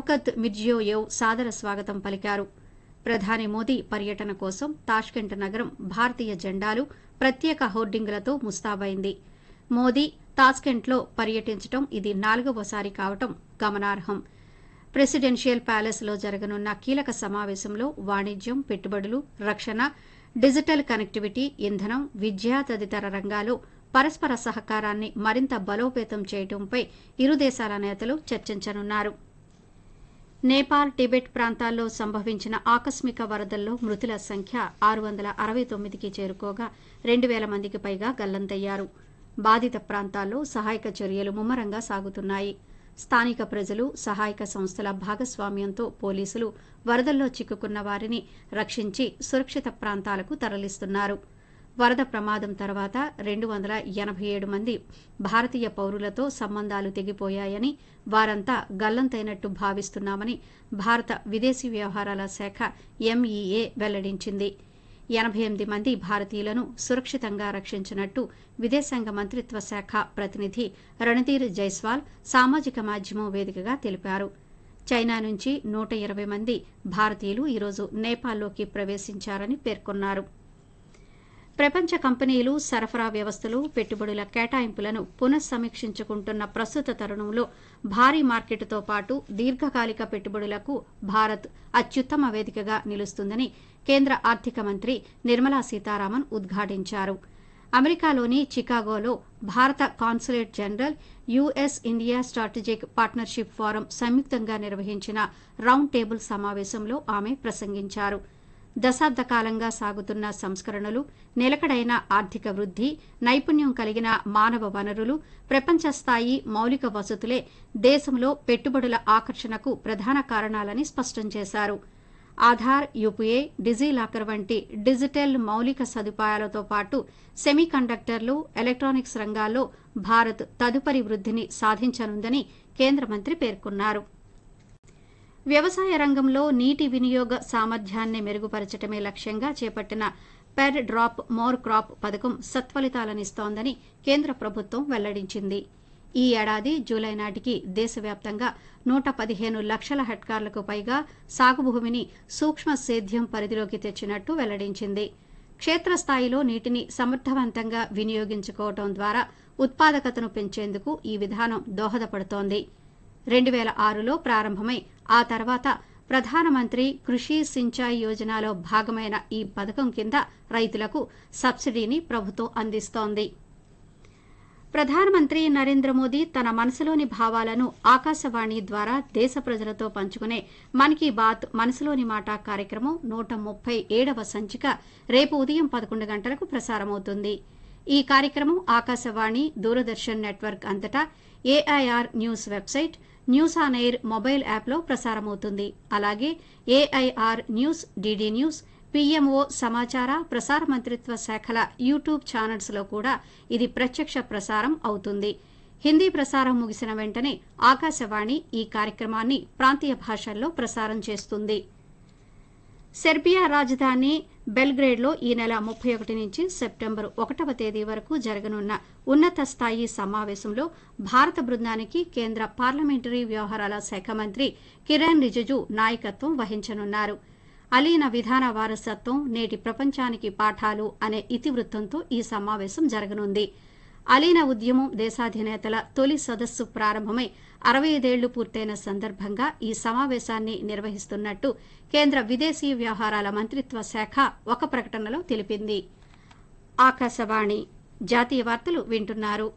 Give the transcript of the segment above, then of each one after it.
షవ్కత్ Mirziyoyev సాదర స్వాగతం పలికారు. ప్రధాని మోదీ పర్యటన కోసం తాష్కెంట్ నగరం భారతీయ జెండాలు, ప్రత్యేక హోర్డింగులతో ముస్తాబైంది. మోదీ తాష్కెంట్లో పర్యటించడం ఇది 4వసారి కావటం గమనార్హం. ప్రెసిడెన్షియల్ ప్యాలెస్లో జరగనున్న కీలక సమావేశంలో వాణిజ్యం, పెట్టుబడులు, రక్షణ, డిజిటల్ కనెక్టివిటీ, ఇంధనం, విద్య తదితర రంగాల్లో పరస్పర సహకారాన్ని మరింత బలోపేతం చేయడంపై ఇరు దేశాల నేతలు చర్చించనున్నారు. నేపాల్, టిబెట్ ప్రాంతాల్లో సంభవించిన ఆకస్మిక వరదల్లో మృతుల సంఖ్య 669కి చేరుకోగా 2000 మందికి పైగా గల్లంతయ్యారు. బాధిత ప్రాంతాల్లో సహాయక చర్యలు ముమ్మరంగా సాగుతున్నాయి. స్థానిక ప్రజలు, సహాయక సంస్థల భాగస్వామ్యంతో పోలీసులు వరదల్లో చిక్కుకున్న వారిని రక్షించి సురక్షిత ప్రాంతాలకు తరలిస్తున్నారు. వరద ప్రమాదం తర్వాత 287 మంది భారతీయ పౌరులతో సంబంధాలు తెగిపోయాయని, వారంతా గల్లంతైనట్టు భావిస్తున్నామని భారత విదేశీ వ్యవహారాల శాఖ ఎంఈఏ వెల్లడించింది. 88 మంది భారతీయులను సురక్షితంగా రక్షించినట్టు విదేశాంగ మంత్రిత్వ శాఖ ప్రతినిధి రణధీర్ జైస్వాల్ సామాజిక మాధ్యమం వేదికగా తెలిపారు. చైనా నుంచి 120 మంది భారతీయులు ఈరోజు నేపాల్లోకి ప్రవేశించారని పేర్కొన్నారు. ప్రపంచ కంపెనీలు సరఫరా వ్యవస్థలు, పెట్టుబడుల కేటాయింపులను పునఃసమీక్షించుకుంటున్న ప్రస్తుత తరుణంలో భారీ మార్కెట్తో పాటు దీర్ఘకాలిక పెట్టుబడులకు భారత్ అత్యుత్తమ వేదికగా నిలుస్తుందని కేంద్ర ఆర్థిక మంత్రి నిర్మలా సీతారామన్ ఉద్ఘాటించారు. అమెరికాలోని చికాగోలో భారత consulate general, US India strategic partnership forum సంయుక్తంగా నిర్వహించిన రౌండ్ టేబుల్ సమావేశంలో ఆమె ప్రసంగించారు. దశాబ్ద కాలంగా సాగుతున్న సంస్కరణలు, నిలకడైన ఆర్థిక వృద్ధి, నైపుణ్యం కలిగిన మానవ వనరులు, ప్రపంచ స్థాయి మౌలిక వసతులే దేశంలో పెట్టుబడుల ఆకర్షణకు ప్రధాన కారణాలని స్పష్టం చేశారు. ఆధార్, యూపీఐ, డిజిలాకర్ వంటి డిజిటల్ మౌలిక సదుపాయాలతో పాటు సెమీకండక్టర్లు, ఎలక్ట్రానిక్స్ రంగాల్లో భారత్ తదుపరి వృద్ధిని సాధించనుందని కేంద్ర మంత్రి పేర్కొన్నారు. వ్యవసాయ రంగంలో నీటి వినియోగ సామర్థ్యాన్ని మెరుగుపరచడమే లక్ష్యంగా చేపట్టిన పెర్ డ్రాప్ మోర్ క్రాప్ పథకం సత్ఫలితాలనిస్తోందని కేంద్ర ప్రభుత్వం వెల్లడించింది. ఈ ఏడాది జూలై నాటికి దేశవ్యాప్తంగా 115 లక్షల హెక్టార్లకు పైగా సాగు భూమిని సూక్ష్మ సేద్యం పరిధిలోకి తెచ్చినట్టు వెల్లడించింది. క్షేత్రస్థాయిలో నీటిని సమర్థవంతంగా వినియోగించుకోవడం ద్వారా ఉత్పాదకతను పెంచేందుకు ఈ విధానం దోహదపడుతోంది. 2006లో ప్రారంభమై ఆ తర్వాత ప్రధానమంత్రి కృషి సించాయి యోజనలో భాగమైన ఈ పథకం కింద రైతులకు సబ్సిడీని ప్రభుత్వం అందిస్తోంది. ప్రధానమంత్రి నరేంద్ర మోదీ తన మనసులోని భావాలను ఆకాశవాణి ద్వారా దేశ ప్రజలతో పంచుకునే మన్ కీ బాత్ మనసులోని మాట కార్యక్రమం 137వ సంచిక రేపు ఉదయం 11 గంటలకు ప్రసారమవుతుంది. ఈ కార్యక్రమం ఆకాశవాణి, దూరదర్శన్ నెట్వర్క్ అంతటా AIR news website, news on air mobile యాప్లో ప్రసారమవుతుంది. అలాగే AIR news, DD news, PMO సమాచార ప్రసార మంత్రిత్వ శాఖల యూట్యూబ్ ఛానల్స్లో కూడా ఇది ప్రత్యక్ష ప్రసారం అవుతుంది. హిందీ ప్రసారం ముగిసిన వెంటనే ఆకాశవాణి ఈ కార్యక్రమాన్ని ప్రాంతీయ భాషల్లో ప్రసారం చేస్తుంది. సెర్బియా రాజధాని బెల్గ్రేడ్లో ఈ నెల 31 నుంచి సెప్టెంబర్ 1వ తేదీ వరకు జరగనున్న ఉన్నత స్థాయి సమావేశంలో భారత బృందానికి కేంద్ర పార్లమెంటరీ వ్యవహారాల శాఖ మంత్రి కిరణ్ రిజిజు నాయకత్వం వహించనున్నారు. అలీన విధాన వారసత్వం, నేటి ప్రపంచానికి పాఠాలు అనే ఇతివృత్తంతో ఈ సమావేశం జరగనుంది. అలీన ఉద్యమం దేశాధినేతల తొలి సదస్సు ప్రారంభమై 65 ఏళ్లు పూర్తయిన సందర్భంగా ఈ సమావేశాన్ని నిర్వహిస్తున్నట్టు కేంద్ర విదేశీ వ్యవహారాల మంత్రిత్వ శాఖ ఒక ప్రకటనలో తెలిపింది. ఆకాశవాణి జాతీయ వార్తలు వింటున్నారు.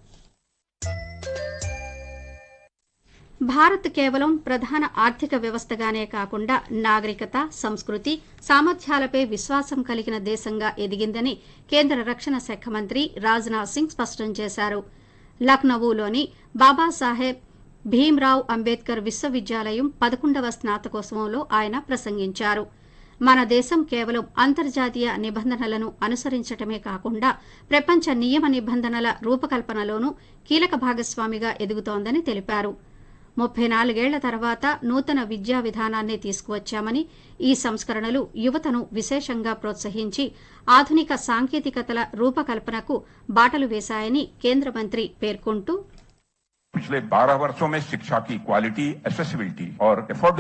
భారత్ కేవలం ప్రధాన ఆర్థిక వ్యవస్థగానే కాకుండా నాగరికత, సంస్కృతి, సామర్థ్యాలపై విశ్వాసం కలిగిన దేశంగా ఎదిగిందని కేంద్ర రక్షణ శాఖ మంత్రి రాజ్నాథ్ సింగ్ స్పష్టం చేశారు. లక్నవూలోని బాబాసాహెబ్ భీమ్రావ్ అంబేద్కర్ విశ్వవిద్యాలయం 11వ స్నాతకోత్సవంలో ఆయన ప్రసంగించారు. మన దేశం కేవలం అంతర్జాతీయ నిబంధనలను అనుసరించటమే కాకుండా ప్రపంచ నియమ నిబంధనల రూపకల్పనలోనూ కీలక భాగస్వామిగా ఎదుగుతోందని తెలిపారు. 34 ఏళ్ల తర్వాత నూతన విద్యా విధానాన్ని తీసుకువచ్చామని, ఈ సంస్కరణలు యువతను విశేషంగా ప్రోత్సహించి ఆధునిక సాంకేతికతల రూపకల్పనకు బాటలు వేశాయని కేంద్ర మంత్రి పేర్కొంటూ पिछले 12 वर्षों में शिक्षा की क्वालिटी, एक्सेसिबिलिटी और